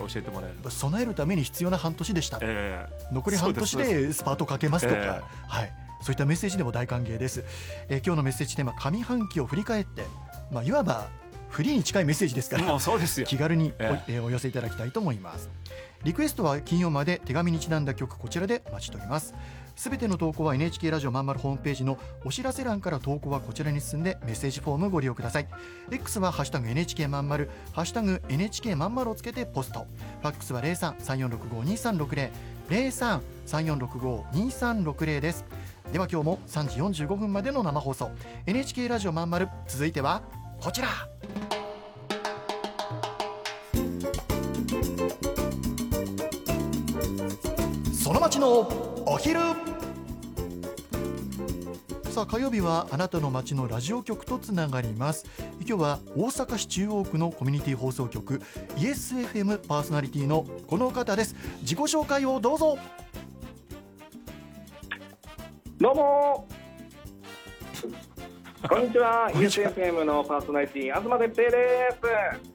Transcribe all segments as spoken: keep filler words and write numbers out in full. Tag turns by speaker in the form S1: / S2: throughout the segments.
S1: 教えてもらえる。
S2: 備えるために必要な半年でした、
S1: えー、
S2: 残り半年でスパートかけますとか、
S1: えー
S2: はい、そういったメッセージでも大歓迎です。えー、今日のメッセージテーマ、上半期を振り返って、まあ、いわばフリーに近いメッセージですから、
S1: もうそうですよ、
S2: 気軽に お,、
S1: えー
S2: えー、お寄せいただきたいと思います。リクエストは金曜まで手紙にちなんだ曲、こちらでお待ちしております。すべての投稿は エヌエイチケー ラジオまんまるホームページのお知らせ欄から投稿はこちらに進んでメッセージフォームご利用ください。 X はハッシュタグ エヌエイチケー まんまるハッシュタグ エヌエイチケー まんまるをつけてポスト。ファックスは ゼロさん さんよんろくご にさんろくゼロ ゼロさん さんよんろくご にさんろくゼロ です。では今日もさんじよんじゅうごふんまでの生放送 エヌエイチケー ラジオまんまる、続いてはこちら。その街のお昼。さあ、火曜日はあなたの街のラジオ局とつながります。今日は大阪市中央区のコミュニティ放送局 イエスエフエム パーソナリティのこの方です。自己紹介をどうぞ。
S3: どうもこんにちは。
S2: こんにちは
S3: イエスエフエム のパーソナリティ東哲平です。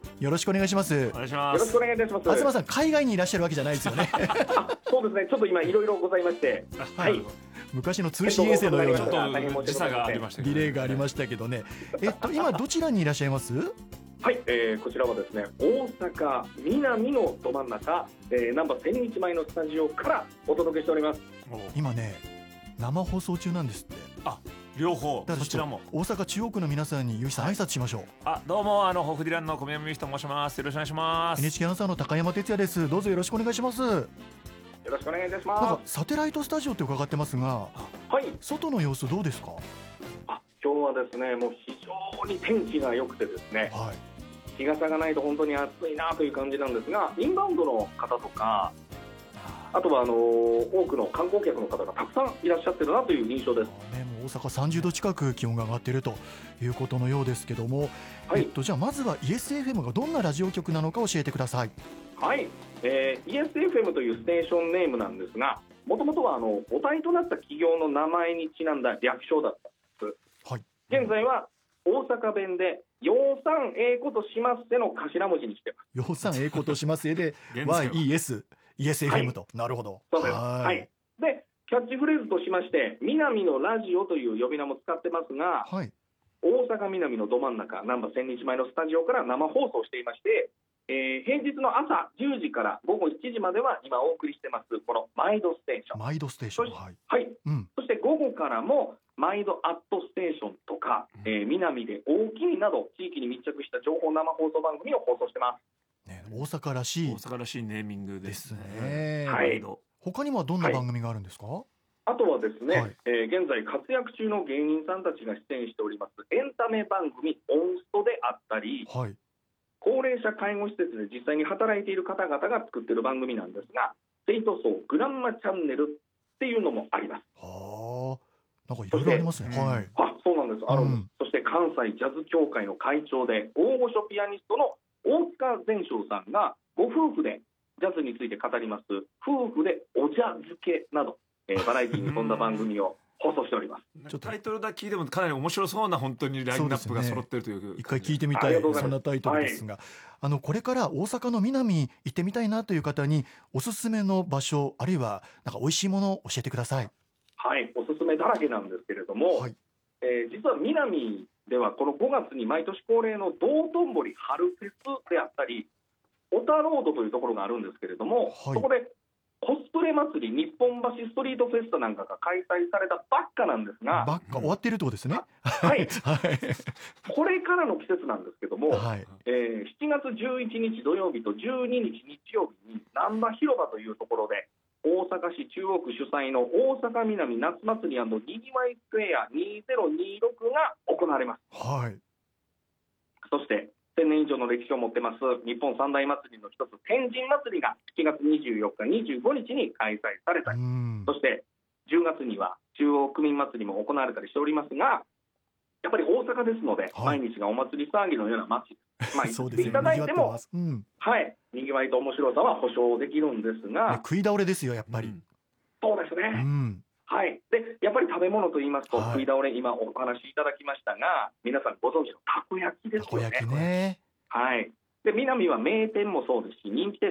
S2: よろしくお願いします。
S1: お願いします。
S3: よろしくお願いいたします。
S2: 東さん、海外にいらっしゃるわけじゃないですよね。
S3: あ、そうですね、ちょっと今いろいろございまして、
S1: は
S3: はいい、
S2: 昔の通信衛星のよう
S3: ちょっと
S2: な
S3: 大変申し訳ございません
S1: 時差がありましたけど、
S2: リレーがありましたけどね。えっと今どちらにいらっしゃいます？
S3: はい、えー、こちらはですね、大阪南のど真ん中、えー、ナンバー千日前のスタジオからお届けしております。
S2: 今ね、生放送中なんですって。
S1: あ、両方、
S2: だから
S1: そちらも。
S2: 大阪中央区の皆さんにゆうきさん挨拶しましょう。
S1: あ、どうも、あのホフディランの小宮山由紀と申します。よろしくお願いします。
S2: エヌエイチケー アナウンサーの高山哲也です。どうぞよろしくお願いします。なん
S3: よろしくお願いいたし
S2: か
S3: ま
S2: サテライトスタジオって伺ってますが、
S3: す。はい、
S2: 外の様子どうですか？
S3: あ、今日はですね、もう非常に天気が良くてですね、
S2: はい。
S3: 日傘がないと本当に暑いなという感じなんですが、インバウンドの方とか、あとはあの多くの観光客の方がたくさんいらっしゃってるなという印象です。
S2: ね、もう大阪さんじゅうど近く気温が上がっているということのようですけども、
S3: はい
S2: えっと、じゃあまずは イエスエフエム がどんなラジオ局なのか教えてください。
S3: はい、えー、イエスエフエム というステーションネームなんですが、もともとはあの母体となった企業の名前にちなんだ略称だったんです。
S2: はい。
S3: 現在は大阪弁でようさんええことしますせの頭文字にしてます。
S2: ようさんええことしますえで
S1: 現在は
S2: ワイイーエス イーエスエフエム と、なるほど。
S3: そうです。
S2: はい
S3: はい。で、キャッチフレーズとしまして南のラジオという呼び名も使ってますが、
S2: はい。
S3: 大阪南のど真ん中ナンバー千日前のスタジオから生放送していまして、えー、平日の朝じゅうじから午後いちじまでは今お送りしてますこのマイドステーション、
S2: マイドステーション。
S3: そし
S2: はい。
S3: はい、
S2: うん。
S3: そして午後からもマイドアットステーションとか、えー、南で大きいなど地域に密着した情報生放送番組を放送してます。
S2: ね、大阪らしい
S1: 大阪らしいネーミング
S2: で
S1: です
S2: す
S1: ね。
S2: ね。
S3: はい
S2: 他にもどんな番組があるんですか？
S3: あとはですね、
S2: はい。
S3: えー現在活躍中の芸人さんたちが出演しておりますエンタメ番組オンストであったり、
S2: はい。
S3: 高齢者介護施設で実際に働いている方々が作っている番組なんですが、生徒層グランマチャンネルっていうのもあります。
S2: はあ。なんかいろいろありますね。
S1: そして
S2: はい。
S3: あ、そうなんです。あるんです。
S2: うん
S3: そして関西ジャズ協会の会長で大御所ピアニストの大塚善章さんがご夫婦でジャズについて語ります夫婦でお茶漬けなど、えーバラエティに富んだ番組を放送しております。
S2: ちょっと
S1: タイトルだけ聞いてもかなり面白そうな本当にラインナップが揃ってるという
S2: 一回聞い
S1: て
S2: てみたい、
S3: ありがとうございます
S2: そんなタイトルですが、あのこれから大阪の南行ってみたいなという方におすすめの場所、あるいはなんか美味しいものを教えてください。
S3: はい、おすすめだらけなんですけれども、
S2: はい。
S3: えー実は南ではこのごがつに毎年恒例の道頓堀春フェスであったりオタロードというところがあるんですけれども、
S2: はい
S3: そこでコスプレ祭り日本橋ストリートフェスタなんかが開催されたばっかなんですが、
S2: ばっか終わってるってことですね。
S3: はい
S2: はい。
S3: これからの季節なんですけども、
S2: はい。
S3: えーしちがつじゅういちにち土曜日とじゅうににち日曜日に難波広場というところで大阪市中央区主催の大阪南夏祭り&にぎわいスクエアにせんにじゅうろくが行われます。
S2: はい。
S3: そしてせんねん以上の歴史を持ってます日本三大祭りの一つ天神祭りがしちがつにじゅうよっかにじゅうごにちに開催された
S2: う
S3: り、
S2: ん。
S3: そしてじゅうがつには中央区民祭りも行われたりしておりますが、やっぱり大阪ですので、
S2: はい
S3: 毎日がお祭り騒ぎのような街です。まあ、
S2: そうですね。
S3: 言っていただいても
S2: 賑わってます。うん。
S3: はい、にぎわいと面白さは保証できるんです
S2: ね、
S3: が、
S2: 食い倒れですよやっぱり。
S3: そうです
S2: う
S3: ね、
S2: ん。
S3: はい、でやっぱり食べ物と言いますと、
S2: はい
S3: 食い倒れ今お話しいただきましたが、皆さんご存知のたこ焼きですよね。
S2: たこ焼きね。
S3: はい、で南は名店もそうですし人気店